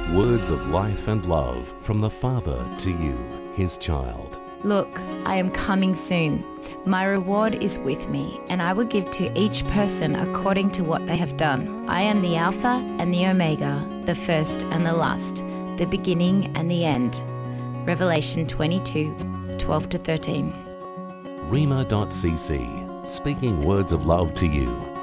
Words of life and love from the Father to you, his child. Look, I am coming soon. My reward is with me, and I will give to each person according to what they have done. I am the Alpha and the Omega, the first and the last, the beginning and the end. Revelation 22:12-13. Rhema.cc, speaking words of love to you.